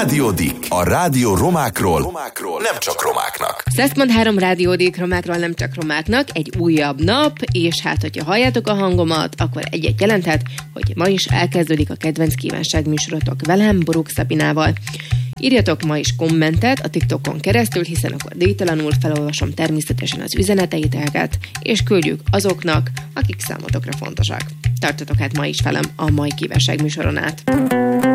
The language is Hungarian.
Rádiódik, a rádió romákról, nem csak romáknak. 100.3 Rádiódik, romákról nem csak romáknak, egy újabb nap, és hát, hogyha halljátok a hangomat, akkor egyet jelenthet, hogy ma is elkezdődik a kedvenc kívánságműsorotok velem, Borúk Szabinával. Írjatok ma is kommentet a TikTokon keresztül, hiszen akkor díjtalanul felolvasom természetesen az üzeneteiteket, és küldjük azoknak, akik számotokra fontosak. Tartsatok hát ma is velem a mai kívánságműsoron át.